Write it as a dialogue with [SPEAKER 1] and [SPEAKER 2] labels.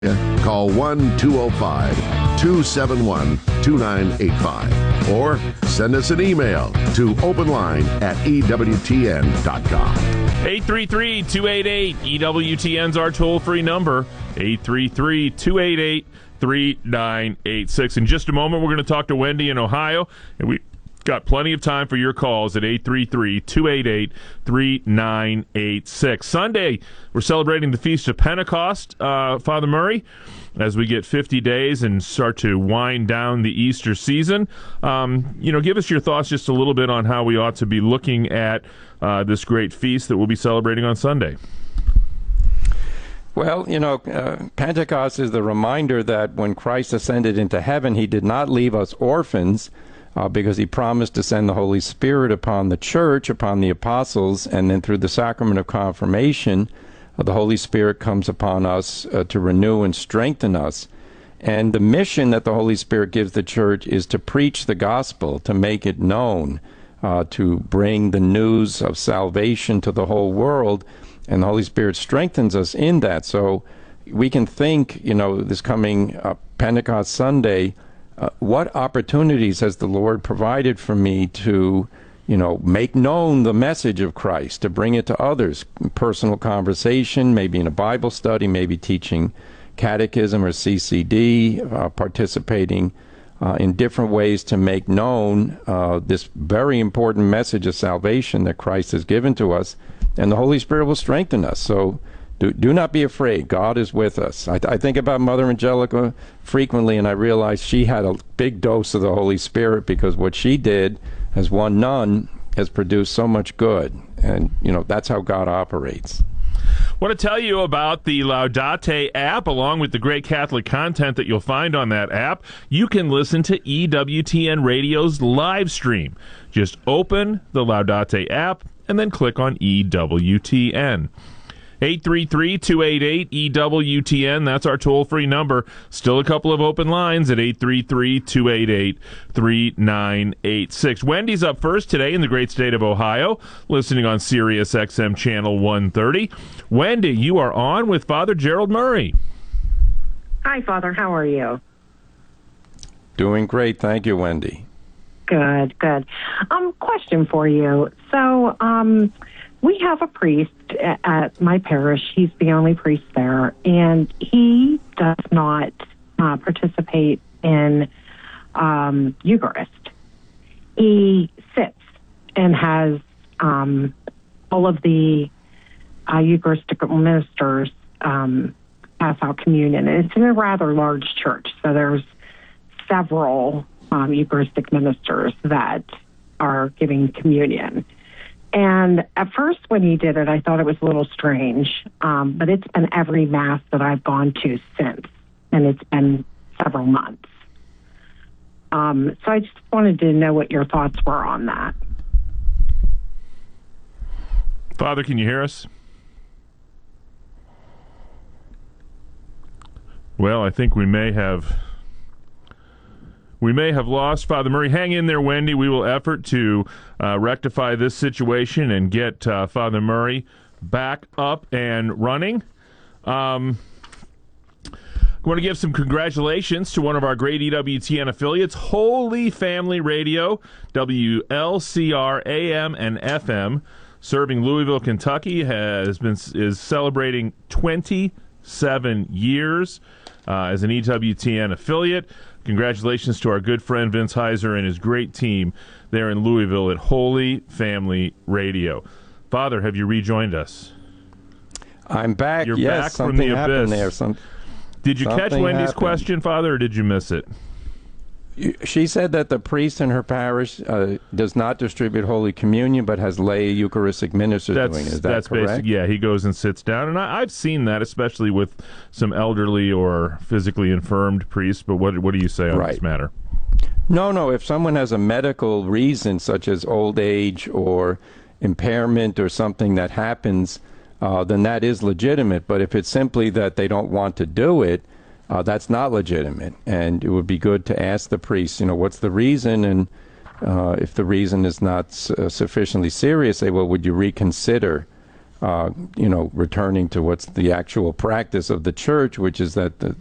[SPEAKER 1] Call 1-205-271-2985 or send us an email to openline@ewtn.com.
[SPEAKER 2] 833-288-EWTN's our toll-free number, 833-288-3986. In just a moment, we're going to talk to Wendy in Ohio, and we got plenty of time for your calls at 833-288-3986. Sunday, we're celebrating the Feast of Pentecost, Father Murray, as we get 50 days and start to wind down the Easter season. Give us your thoughts just a little bit on how we ought to be looking at this great feast that we'll be celebrating on Sunday.
[SPEAKER 3] Well, Pentecost is the reminder that when Christ ascended into heaven, he did not leave us orphans, because he promised to send the Holy Spirit upon the church, upon the apostles, and then through the sacrament of confirmation, the Holy Spirit comes upon us to renew and strengthen us. And the mission that the Holy Spirit gives the church is to preach the gospel, to make it known, to bring the news of salvation to the whole world, and the Holy Spirit strengthens us in that. So we can think, this coming Pentecost Sunday, what opportunities has the Lord provided for me to, make known the message of Christ, to bring it to others, personal conversation, maybe in a Bible study, maybe teaching catechism or CCD, participating in different ways to make known this very important message of salvation that Christ has given to us, and the Holy Spirit will strengthen us. So do not be afraid. God is with us. I think about Mother Angelica frequently, and I realize she had a big dose of the Holy Spirit, because what she did as one nun has produced so much good. And, that's how God operates.
[SPEAKER 2] I want to tell you about the Laudate app, along with the great Catholic content that you'll find on that app. You can listen to EWTN Radio's live stream. Just open the Laudate app and then click on EWTN. 833-288-EWTN. That's our toll-free number. Still a couple of open lines at 833-288-3986. Wendy's up first today in the great state of Ohio, listening on Sirius XM Channel 130. Wendy, you are on with Father Gerald Murray.
[SPEAKER 4] Hi, Father. How are you?
[SPEAKER 3] Doing great. Thank you, Wendy.
[SPEAKER 4] Good. Question for you. So, we have a priest at my parish. He's the only priest there, and he does not participate in Eucharist. He sits and has all of the Eucharistic ministers pass out communion. And it's in a rather large church, so there's several Eucharistic ministers that are giving communion. And at first when he did it, I thought it was a little strange, but it's been every Mass that I've gone to since, and it's been several months. So I just wanted to know what your thoughts were on that.
[SPEAKER 2] Father, can you hear us? Well, I think we may have lost Father Murray. Hang in there, Wendy. We will effort to rectify this situation and get Father Murray back up and running. I want to give some congratulations to one of our great EWTN affiliates, Holy Family Radio, WLCR AM and FM, serving Louisville, Kentucky, is celebrating 27 years as an EWTN affiliate. Congratulations to our good friend Vince Heiser and his great team there in Louisville at Holy Family Radio. Father, have you rejoined us?
[SPEAKER 3] I'm back.
[SPEAKER 2] You're
[SPEAKER 3] yes,
[SPEAKER 2] back from the abyss.
[SPEAKER 3] There.
[SPEAKER 2] Did you catch Wendy's
[SPEAKER 3] happened.
[SPEAKER 2] question, Father, or did you miss it?
[SPEAKER 3] She said that the priest in her parish does not distribute Holy Communion, but has lay Eucharistic ministers doing. Is that correct?
[SPEAKER 2] Yeah, he goes and sits down. And I've seen that, especially with some elderly or physically infirmed priests. But what do you say on this matter?
[SPEAKER 3] No. If someone has a medical reason, such as old age or impairment or something that happens, then that is legitimate. But if it's simply that they don't want to do it, that's not legitimate. And it would be good to ask the priest, what's the reason? And if the reason is not sufficiently serious, say, well, would you reconsider returning to what's the actual practice of the church, which is that